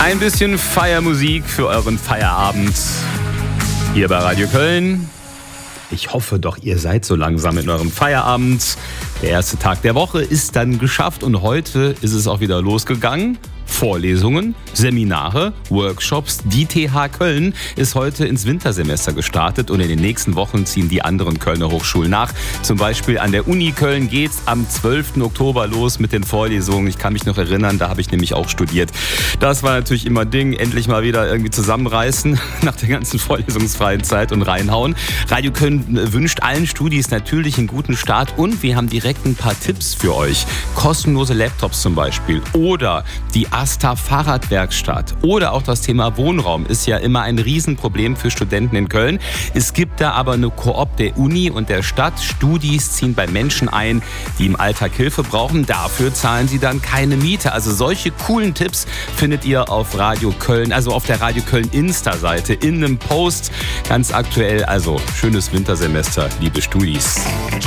Ein bisschen Feiermusik für euren Feierabend hier bei Radio Köln. Ich hoffe doch, ihr seid so langsam in eurem Feierabend. Der erste Tag der Woche ist dann geschafft und heute ist es auch wieder losgegangen. Vorlesungen, Seminare, Workshops. Die TH Köln ist heute ins Wintersemester gestartet und in den nächsten Wochen ziehen die anderen Kölner Hochschulen nach. Zum Beispiel an der Uni Köln geht's am 12. Oktober los mit den Vorlesungen. Ich kann mich noch erinnern, da habe ich nämlich auch studiert. Das war natürlich immer Ding, endlich mal wieder irgendwie zusammenreißen nach der ganzen vorlesungsfreien Zeit und reinhauen. Radio Köln wünscht allen Studis natürlich einen guten Start und wir haben direkt ein paar Tipps für euch. Kostenlose Laptops zum Beispiel oder die Asta Fahrradwerkstatt oder auch das Thema Wohnraum ist ja immer ein Riesenproblem für Studenten in Köln. Es gibt da aber eine Koop der Uni und der Stadt. Studis ziehen bei Menschen ein, die im Alltag Hilfe brauchen. Dafür zahlen sie dann keine Miete. Also solche coolen Tipps findet ihr auf Radio Köln, also auf der Radio Köln Insta-Seite in einem Post. Ganz aktuell, also schönes Wintersemester, liebe Studis.